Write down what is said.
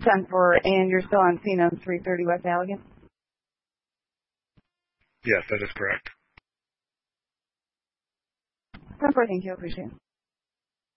And you're still on scene on 330 West Allegan? Yes, that is correct. 10-4, thank you. Appreciate it.